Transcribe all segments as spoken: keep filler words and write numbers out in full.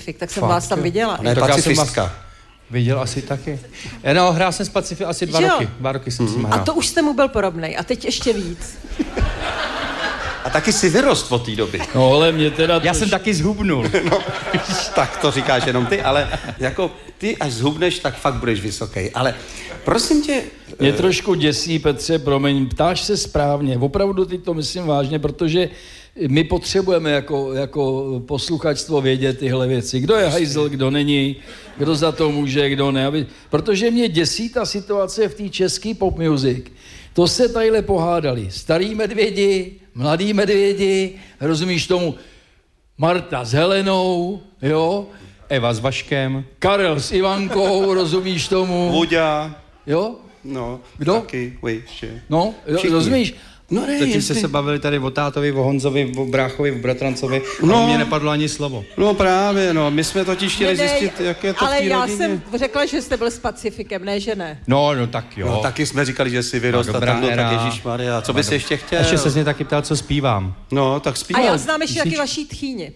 Pacifik, tak jsem Fakt, vás tam viděla. Ne, pacifistka. Viděl asi taky. No, hrál jsem s Pacifik asi dva Jo. roky. Dva roky jsem mm. s ním A hrál. to už jste mu byl podobnej. A teď ještě víc. A taky si vyrost od té doby. No, ale mě teda... Já jsem taky zhubnul. No, tak to říkáš jenom ty, ale jako ty až zhubneš, tak fakt budeš vysoký. Ale prosím tě... Mě trošku děsí, Petře, promiň, ptáš se správně. Opravdu teď to myslím vážně, protože my potřebujeme jako, jako posluchačstvo vědět tyhle věci. Kdo je hajzl, kdo není, kdo za to může, kdo ne. Aby... Protože mě děsí ta situace v té české pop music. To se tadyhle pohádali. Starý medvědi, mladý medvědi, rozumíš tomu, Marta s Helenou, jo? Eva s Vaškem. Karel s Ivankou, rozumíš tomu? Vůďa. Jo? No. Kdo? Taky, ještě. No, jo, rozumíš? No ne, Zatím jestli... jste se bavili tady o tátovi, o Honzovi, o bráchovi, o bratrancovi. No. No. Mně nepadlo ani slovo. No právě, no. My jsme totiž chtěli Ne, ne, zjistit, jak je to ale v té já rodině. jsem řekla, že jste byl s Pacifikem, ne, že ne. No, no tak jo. No, taky jsme říkali, že si vyrost No, a dobrá tam, no, tak éra. ježišmarja, co bys ještě chtěl? Ještě se z něj taky ptal, co zpívám. No, tak A zpíval. já znám ještě taky vaší tchýni.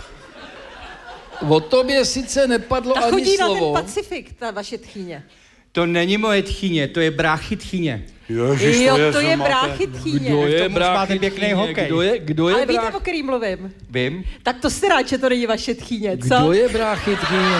O tobě sice nepadlo Ta ani chodí na ten slovo. Pacifik, ta vaše tchýně. To není moje tchýně, to je bráchy tchýně. Ježiš, Jo, je, to že je máte- bráchy tchýně. Kdo je tomu máte bráchy pěkný tchýně? hokej. Kdo je, kdo je Ale víte, brách... o kterým mluvím? Vím. Tak to jste rád, že to není vaše tchýně, co? Kdo je bráchy tchýně?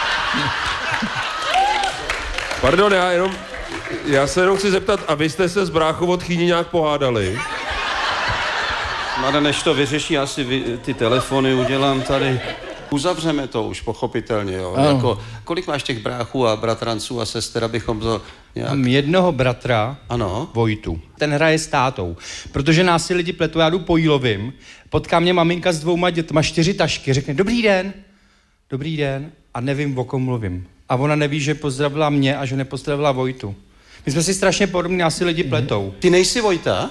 Pardon, já jenom, já se jenom chci zeptat, a vy jste se s bráchou od Chýni nějak pohádali? Mada, než to vyřeší, já si vy, ty telefony udělám tady. Uzavřeme to už, pochopitelně, jo. Jako, kolik máš těch bráchů a bratranců a sester, abychom to nějak... Mám jednoho bratra, Ano. Vojtu. Ten hraje s tátou. Protože nás si lidi pletou, já jdu po Jílovým, potká mě maminka s dvouma dětma, čtyři tašky, řekne dobrý den, dobrý den a nevím, o kom mluvím. A ona neví, že pozdravila mě a že nepozdravila Vojtu. My jsme si strašně podobní, nás si lidi pletou. Ty nejsi Vojta?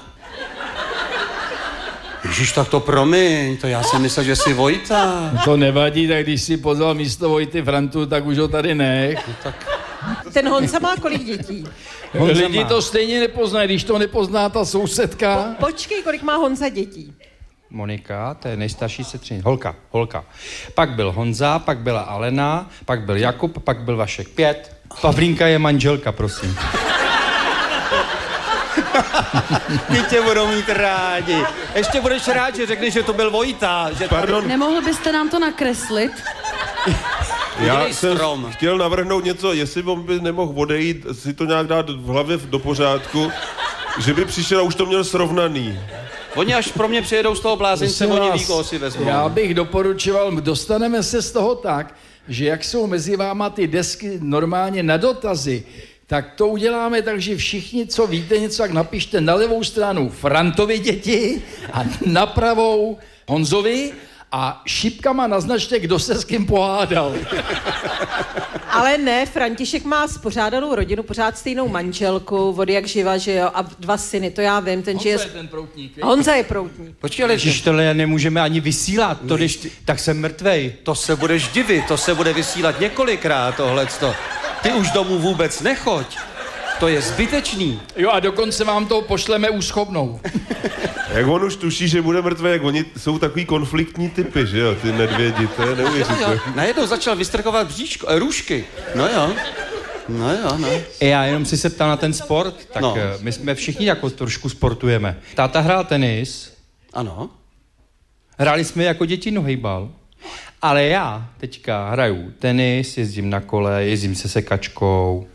Ježiš, tak to promiň, to já jsem myslel, že jsi Vojta. To nevadí, tak když si pozval místo Vojty Frantu, tak už ho tady nech. Ten Honza má kolik dětí? Honza Lidi má. to stejně nepoznají, když to nepozná ta sousedka. Počkej, kolik má Honza dětí? Monika, to je nejstarší setřině. Holka, holka. Pak byl Honza, pak byla Alena, pak byl Jakub, pak byl Vašek. Pět. Pavlínka je manželka, prosím. Ty tě budou mít rádi. Ještě budeš rád, že řekneš, že to byl Vojta. Že Pardon, Nemohl byste nám to nakreslit? já Udělej jsem strom. chtěl navrhnout něco, jestli on by nemohl odejít, si to nějak dát v hlavě do pořádku, že by přišel a už to měl srovnaný. Oni až pro mě přijedou z toho blázince, Prosím oni vás, ví, koho si vezmou. Já bych doporučoval, dostaneme se z toho tak, že jak jsou mezi váma ty desky normálně na dotazy, tak to uděláme tak, že všichni, co víte něco, tak napište na levou stranu Frantovi děti a na pravou Honzovi a šipkama naznačte, kdo se s kým pohádal. Ale ne, František má spořádanou rodinu, pořád stejnou manželku, od jak živa, že jo, a dva syny, to já vím, ten žije... Honza je ten proutník, víš? Honza je proutník. Počkej, ale Ježiš, tohle nemůžeme ani vysílat, to když, tak jsem mrtvej. to se budeš divit, to se bude vysílat několikrát tohleto. Ty už domů vůbec nechoď. To je zbytečný. Jo, a dokonce vám to pošleme úschopnou. Jak on už tuší, že bude mrtvý, jak oni jsou takový konfliktní typy, že jo, ty medvědi, to je neuvěřitelné. Najednou začal vystrkovat bříško, eh, růžky. No jo. No jo, no. Já jenom si se ptal na ten sport, tak No. no. my jsme všichni jako trošku sportujeme. Táta hrál tenis, Ano. hráli jsme jako děti nohejbal, ale já teďka hraju tenis, jezdím na kole, jezdím se sekačkou,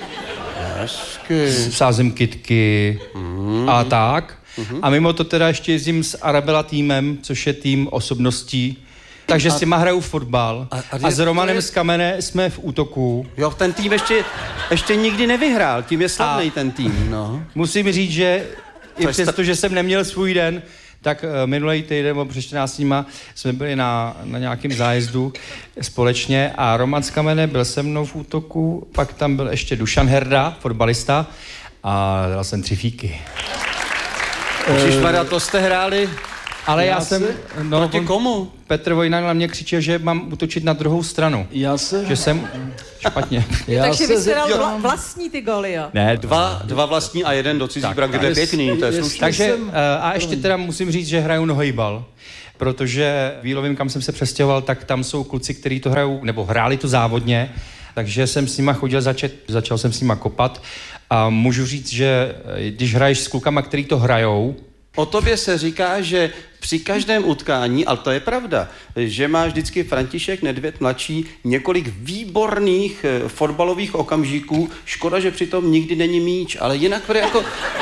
Hezky. sázím kytky mm. a tak. Mm-hmm. A mimo to teda ještě jezdím s Arabella týmem, což je tým osobností. Takže a, s těma hraju fotbal. A, a, a s Romanem je... z Kamene jsme v útoku. Jo, ten tým ještě, ještě nikdy nevyhrál, tím je slavný A- ten tým, no. Musím říct, že i je přesto, sta- že jsem neměl svůj den, tak uh, minulý týden, nebo před čtrnácti dníma, jsme byli na, na nějakém zájezdu společně a Roman z Kamene byl se mnou v útoku, pak tam byl ještě Dušan Herda, fotbalista, a dal jsem tři fíky. Ježišmarja, to jste hráli Ale já, Já jsem... se- No, proti on- komu? Petr Vojna na mě křičel, že mám útočit na druhou stranu. Já se... Že jsem špatně. Já Takže se vy jste dal zeptám- vla, vlastní ty góly, jo? Ne, Dva, dva vlastní a jeden do cizí Tak, branky, to je tak. pěkný, to je Jest- slušný. Takže jsem- uh, a ještě teda musím říct, že hraju nohejbal. protože v Jílovým, kam jsem se přestěhoval, tak tam jsou kluci, kteří to hrajou, nebo hráli to závodně, takže jsem s nima chodil, začet, začal jsem s nima kopat a můžu říct, že když hraješ s klukama, který to hrajou. O tobě se říká, že při každém utkání, ale to je pravda, že má vždycky František Nedvěd mladší několik výborných e, fotbalových okamžiků. Škoda, že přitom nikdy není míč, ale jinak jako...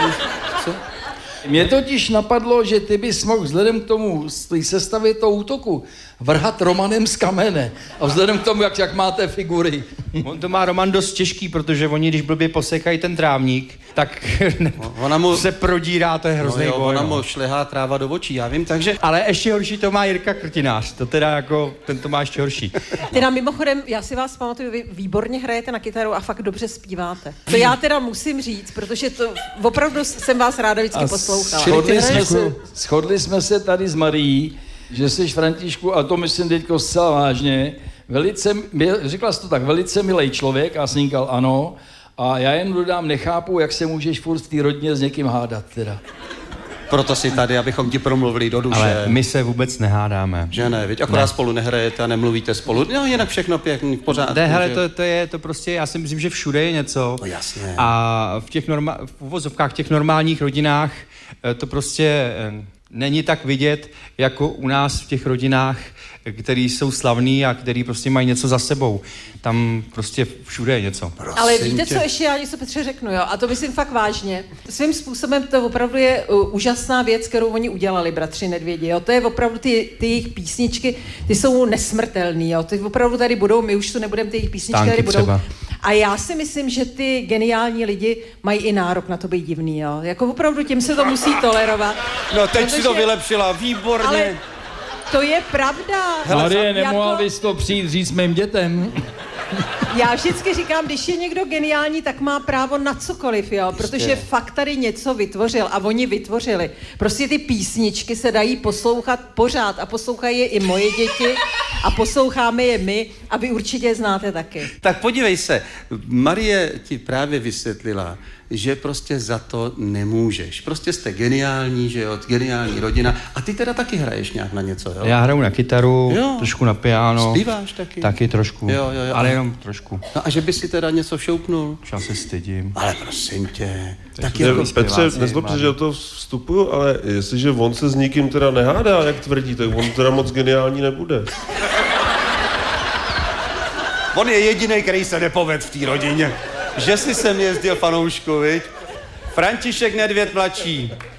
Co? Mě totiž napadlo, že ty bys mohl vzhledem k tomu, z té sestavy toho útoku, vrhat Romanem z kamene. A vzhledem k tomu, jak, jak máte figury. On to má Roman dost těžký, protože oni, když blbě posekají ten trávník, tak ona mu se prodírá, to je hrozný no jo, boj. Ona mu šlehá tráva do očí, já vím, takže... Ale ještě horší to má Jirka Krtinář, to teda jako, ten to má ještě horší. Teda mimochodem, já si vás pamatuju, vy výborně hrajete na kytaru a fakt dobře zpíváte. To já teda musím říct, protože to opravdu jsem vás ráda vždycky poslouchala. Shodli jsme, se, shodli jsme se tady s Marií, že jsi, Františku, a to myslím teďko zcela vážně, velice, řekla jsi to tak, velice milej člověk, a jsem říkal ano, a já jen dodám, nechápu, jak se můžeš furt v té rodině s někým hádat teda. Proto si tady, abychom ti promluvili do duše. Ale my se vůbec nehádáme. Že ne, viď? Akorát ne. Spolu nehrajete a nemluvíte spolu. No, jinak všechno pěkný, pořád. Ne, hele, to, to je, to prostě, já si myslím, že všude je něco. No jasně. A v těch norma, v uvozovkách, těch normálních rodinách to prostě není tak vidět, jako u nás v těch rodinách, který jsou slavní a který prostě mají něco za sebou. Tam prostě všude je něco. Prosím Ale víte, tě. co ještě já něco Petře řeknu, jo? A to myslím fakt vážně. Svým způsobem to opravdu je uh, úžasná věc, kterou oni udělali, bratři Nedvědi, jo? To je opravdu ty, ty jejich písničky, ty jsou nesmrtelný, jo? Ty opravdu tady budou, my už tu nebudeme, ty jejich písničky Stánky tady budou. Třeba. A já si myslím, že ty geniální lidi mají i nárok na to být divný, jo? Jako opravdu tím se to musí tolerovat. No teď protože... si to vylepšila, výborně. Ale to je pravda. Marie, nemohla jako... bys to přijít říct mým dětem? Já vždycky říkám, když je někdo geniální, tak má právo na cokoliv, jo, protože fakt tady něco vytvořil a oni vytvořili. Prostě ty písničky se dají poslouchat pořád a poslouchají je i moje děti a posloucháme je my a vy určitě je znáte taky. Tak podívej se, Marie ti právě vysvětlila, že prostě za to nemůžeš. Prostě jste geniální, že jo, geniální rodina. A ty teda taky hraješ nějak na něco, jo? Já hraju na kytaru, jo. trošku na piano. Zpíváš taky? Taky trošku, jo, jo, jo. ale jenom trošku. No a že by si teda něco šoupnul? Já se stydím. Ale prosím tě. Tak jako Petře, nezlob se, že do toho vstupuju, ale jestliže on se s nikým teda nehádá, jak tvrdí, tak on teda moc geniální nebude. On je jediný, který se nepoved v té rodině. Že si sem jezdil, fanoušku, viď? František Nedvěd mladší.